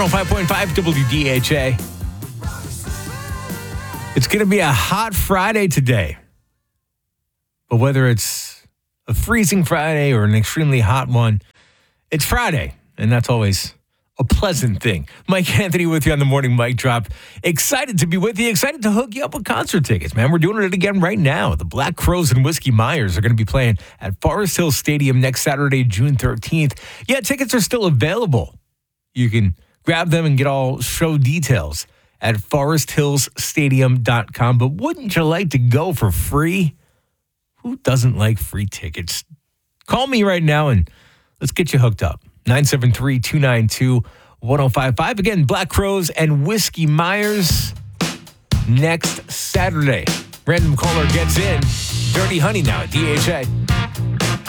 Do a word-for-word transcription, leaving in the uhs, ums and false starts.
five point five W D H A. It's going to be a hot Friday today. But whether it's a freezing Friday or an extremely hot one, it's Friday, and that's always a pleasant thing. Mike Anthony with you on the Morning Mic Drop. Excited to be with you. Excited to hook you up with concert tickets, man. We're doing it again right now. The Black Crowes and Whiskey Myers are going to be playing at Forest Hills Stadium next Saturday, June thirteenth. Yeah, tickets are still available. You can grab them and get all show details at forest hills stadium dot com. But wouldn't you like to go for free? Who doesn't like free tickets? Call me right now and let's get you hooked up. nine seven three, two nine two, one oh five five. Again, Black Crowes and Whiskey Myers next Saturday. Random caller gets in. Dirty Honey now at D H A.